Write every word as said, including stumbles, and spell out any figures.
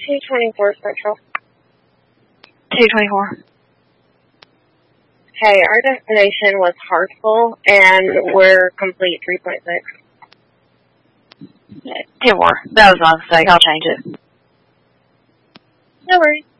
two twenty-four Central. two twenty-four. Hey, our destination was Hartsville, and we're complete three point six. ten four. That was my mistake. I'll change it. No worries.